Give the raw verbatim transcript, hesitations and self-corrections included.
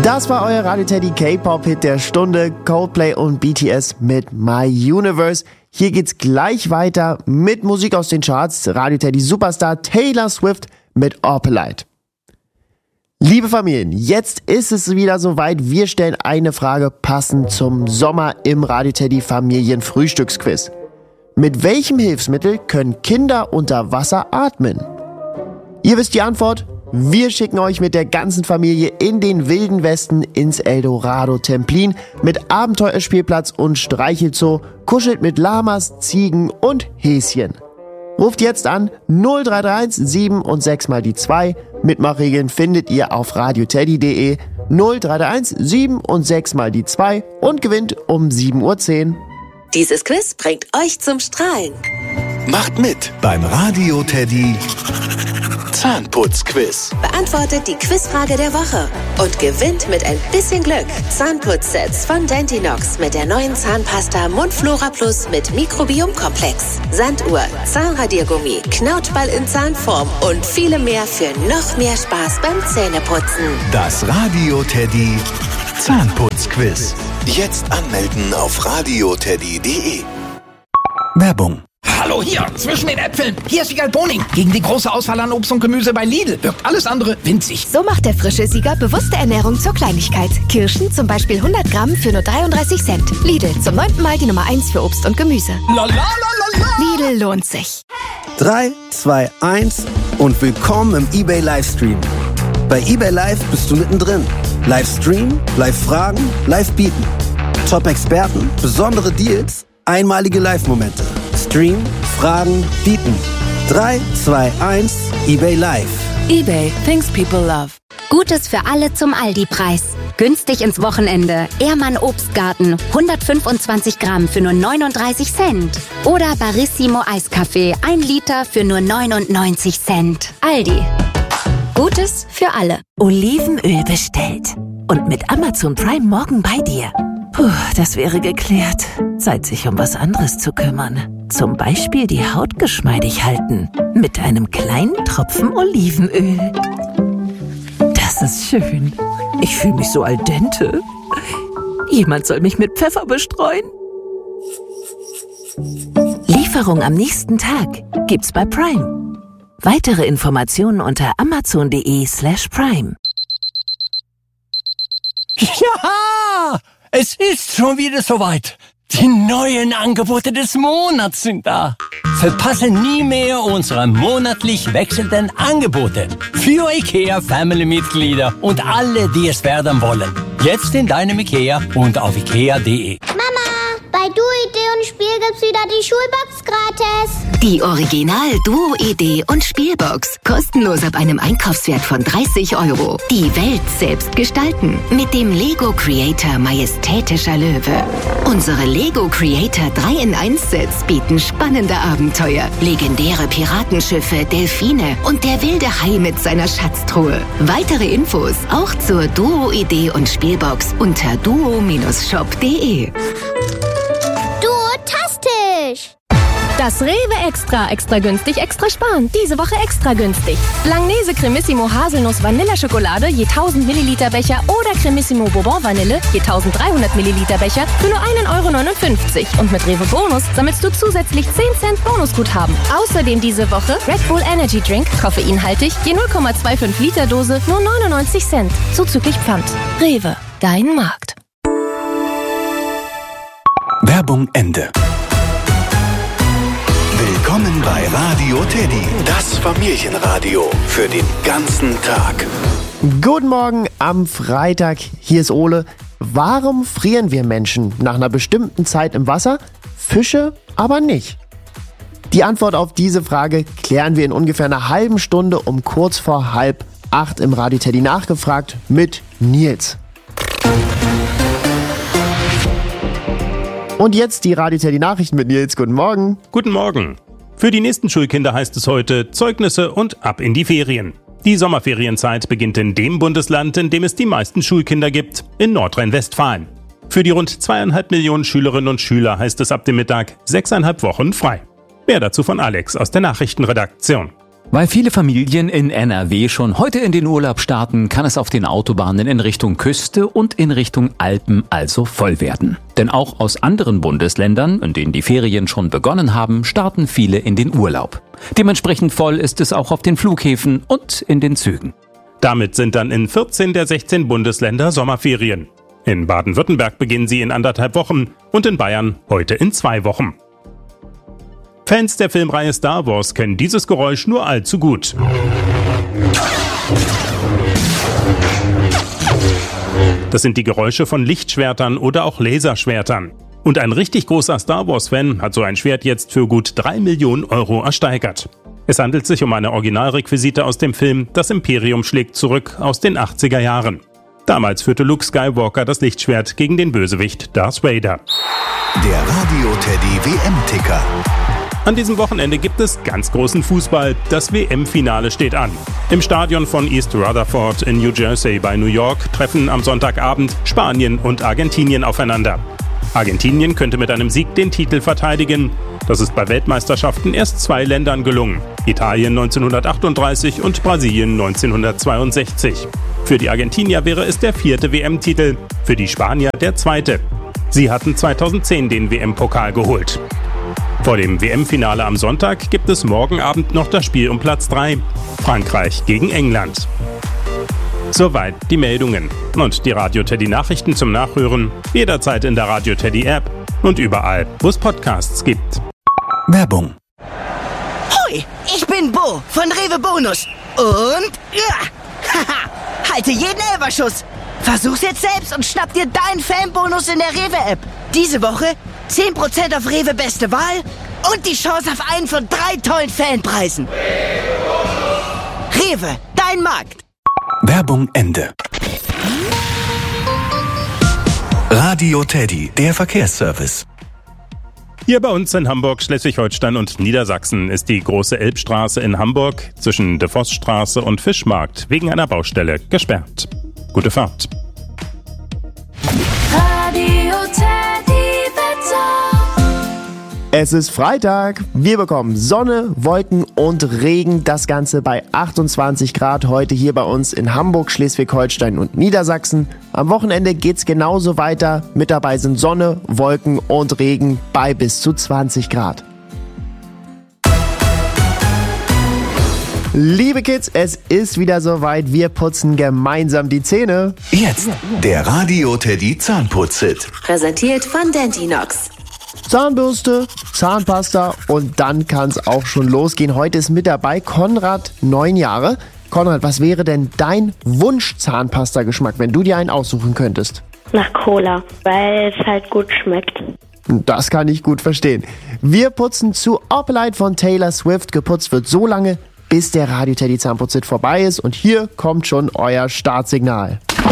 Das war euer Radio Teddy K-Pop-Hit der Stunde, Coldplay und B T S mit My Universe. Hier geht's gleich weiter mit Musik aus den Charts. Radio Teddy Superstar Taylor Swift mit Opalite. Liebe Familien, jetzt ist es wieder soweit. Wir stellen eine Frage passend zum Sommer im Radio Teddy Familienfrühstücksquiz. Mit welchem Hilfsmittel können Kinder unter Wasser atmen? Ihr wisst die Antwort. Wir schicken euch mit der ganzen Familie in den wilden Westen ins Eldorado Templin mit Abenteuerspielplatz und Streichelzoo, kuschelt mit Lamas, Ziegen und Häschen. Ruft jetzt an null drei drei eins sieben und sechs mal die zwei. Mitmachregeln findet ihr auf radioteddy punkt de null drei drei eins sieben und sechs mal die zwei und gewinnt um sieben Uhr zehn. Dieses Quiz bringt euch zum Strahlen. Macht mit beim Radio Teddy Zahnputzquiz. Beantwortet die Quizfrage der Woche und gewinnt mit ein bisschen Glück Zahnputzsets von Dentinox mit der neuen Zahnpasta Mundflora Plus mit Mikrobiomkomplex, Sanduhr, Zahnradiergummi, Knautschball in Zahnform und viele mehr für noch mehr Spaß beim Zähneputzen. Das Radio Teddy Zahnputzquiz. Jetzt anmelden auf radioteddy punkt de. Werbung. Hallo, hier, zwischen den Äpfeln. Hier ist Siegal Boning. Gegen die große Auswahl an Obst und Gemüse bei Lidl wirkt alles andere winzig. So macht der frische Sieger bewusste Ernährung zur Kleinigkeit. Kirschen zum Beispiel hundert Gramm für nur dreiunddreißig Cent. Lidl, zum neunten Mal die Nummer eins für Obst und Gemüse. La, la, la, la, la. Lidl lohnt sich. drei, zwei, eins und willkommen im eBay Livestream. Bei eBay Live bist du mittendrin. Livestream, Live-Fragen, Live-Bieten. Top-Experten, besondere Deals, einmalige Live-Momente. Stream, Fragen, Bieten. drei, zwei, eins, eBay Live. eBay, things people love. Gutes für alle zum Aldi-Preis. Günstig ins Wochenende. Ehrmann Obstgarten. hundertfünfundzwanzig Gramm für nur neununddreißig Cent. Oder Barissimo Eiskaffee. ein Liter für nur neunundneunzig Cent. Aldi. Gutes für alle. Olivenöl bestellt. Und mit Amazon Prime morgen bei dir. Puh, das wäre geklärt. Zeit, sich um was anderes zu kümmern. Zum Beispiel die Haut geschmeidig halten. Mit einem kleinen Tropfen Olivenöl. Das ist schön. Ich fühle mich so al dente. Jemand soll mich mit Pfeffer bestreuen. Lieferung am nächsten Tag gibt's bei Prime. Weitere Informationen unter amazon.de slash prime. Ja! Es ist schon wieder soweit. Die neuen Angebote des Monats sind da. Verpasse nie mehr unsere monatlich wechselnden Angebote für IKEA Family-Mitglieder und alle, die es werden wollen. Jetzt in deinem IKEA und auf ikea punkt de. Mama, bei Duo-Idee und Spiel gibt's wieder die Schulbox gratis. Die Original Duo-Idee und Spielbox. Kostenlos ab einem Einkaufswert von dreißig Euro. Die Welt selbst gestalten. Mit dem Lego Creator Majestätischer Löwe. Unsere Lego Creator drei in eins Sets bieten spannende Abenteuer. Legendäre Piratenschiffe, Delfine und der wilde Hai mit seiner Schatztruhe. Weitere Infos auch zur Duo-Idee und Spielbox unter duo Bindestrich shop punkt de. Duotastisch! Das Rewe Extra, extra günstig, extra sparen. Diese Woche extra günstig. Langnese Cremissimo Haselnuss Vanilleschokolade je tausend Milliliter Becher oder Cremissimo Bourbon Vanille je tausenddreihundert Milliliter Becher für nur ein Euro neunundfünfzig. Und mit Rewe Bonus sammelst du zusätzlich zehn Cent Bonusguthaben. Außerdem diese Woche Red Bull Energy Drink, koffeinhaltig, je null Komma fünfundzwanzig Liter Dose, nur neunundneunzig Cent. Zuzüglich Pfand. Rewe, dein Markt. Werbung Ende. Willkommen bei Radio Teddy, das Familienradio für den ganzen Tag. Guten Morgen am Freitag, hier ist Ole. Warum frieren wir Menschen nach einer bestimmten Zeit im Wasser, Fische aber nicht? Die Antwort auf diese Frage klären wir in ungefähr einer halben Stunde um kurz vor halb acht im Radio Teddy nachgefragt mit Nils. Und jetzt die Radio Teddy Nachrichten mit Nils. Guten Morgen. Guten Morgen. Für die nächsten Schulkinder heißt es heute Zeugnisse und ab in die Ferien. Die Sommerferienzeit beginnt in dem Bundesland, in dem es die meisten Schulkinder gibt, in Nordrhein-Westfalen. Für die rund zweieinhalb Millionen Schülerinnen und Schüler heißt es ab dem Mittag sechseinhalb Wochen frei. Mehr dazu von Alex aus der Nachrichtenredaktion. Weil viele Familien in N R W schon heute in den Urlaub starten, kann es auf den Autobahnen in Richtung Küste und in Richtung Alpen also voll werden. Denn auch aus anderen Bundesländern, in denen die Ferien schon begonnen haben, starten viele in den Urlaub. Dementsprechend voll ist es auch auf den Flughäfen und in den Zügen. Damit sind dann in vierzehn der sechzehn Bundesländer Sommerferien. In Baden-Württemberg beginnen sie in anderthalb Wochen und in Bayern heute in zwei Wochen. Fans der Filmreihe Star Wars kennen dieses Geräusch nur allzu gut. Das sind die Geräusche von Lichtschwertern oder auch Laserschwertern. Und ein richtig großer Star Wars-Fan hat so ein Schwert jetzt für gut drei Millionen Euro ersteigert. Es handelt sich um eine Originalrequisite aus dem Film Das Imperium schlägt zurück aus den achtziger Jahren. Damals führte Luke Skywalker das Lichtschwert gegen den Bösewicht Darth Vader. Der Radio Teddy W M-Ticker. An diesem Wochenende gibt es ganz großen Fußball. Das W M-Finale steht an. Im Stadion von East Rutherford in New Jersey bei New York treffen am Sonntagabend Spanien und Argentinien aufeinander. Argentinien könnte mit einem Sieg den Titel verteidigen. Das ist bei Weltmeisterschaften erst zwei Ländern gelungen. Italien neunzehnhundertachtunddreißig und Brasilien neunzehnhundertzweiundsechzig. Für die Argentinier wäre es der vierte W M-Titel, für die Spanier der zweite. Sie hatten zweitausendzehn den W M-Pokal geholt. Vor dem W M-Finale am Sonntag gibt es morgen Abend noch das Spiel um Platz drei. Frankreich gegen England. Soweit die Meldungen. Und die Radio Teddy Nachrichten zum Nachhören jederzeit in der Radio Teddy App und überall, wo es Podcasts gibt. Werbung. Hoi, ich bin Bo von Rewe Bonus. Und ja, haha, halte jeden Elferschuss. Versuch's jetzt selbst und schnapp dir deinen Fanbonus in der Rewe-App. Diese Woche zehn Prozent auf Rewe Beste Wahl und die Chance auf einen von drei tollen Fanpreisen. Rewe, dein Markt. Werbung Ende. Radio Teddy, der Verkehrsservice. Hier bei uns in Hamburg, Schleswig-Holstein und Niedersachsen ist die große Elbstraße in Hamburg zwischen De Vossstraße und Fischmarkt wegen einer Baustelle gesperrt. Gute Fahrt. Radio Teddy Wetter. Es ist Freitag. Wir bekommen Sonne, Wolken und Regen. Das Ganze bei achtundzwanzig Grad heute hier bei uns in Hamburg, Schleswig-Holstein und Niedersachsen. Am Wochenende geht's genauso weiter. Mit dabei sind Sonne, Wolken und Regen bei bis zu zwanzig Grad. Liebe Kids, es ist wieder soweit. Wir putzen gemeinsam die Zähne. Jetzt der Radio Teddy Zahnputz-Hit. Präsentiert von Dentinox. Zahnbürste, Zahnpasta und dann kann es auch schon losgehen. Heute ist mit dabei Konrad, neun Jahre. Konrad, was wäre denn dein Wunsch-Zahnpasta-Geschmack, wenn du dir einen aussuchen könntest? Nach Cola, weil es halt gut schmeckt. Das kann ich gut verstehen. Wir putzen zu Opalite von Taylor Swift. Geputzt wird so lange, bis der Radio Teddy Zahnputz-Hit vorbei ist. Und hier kommt schon euer Startsignal.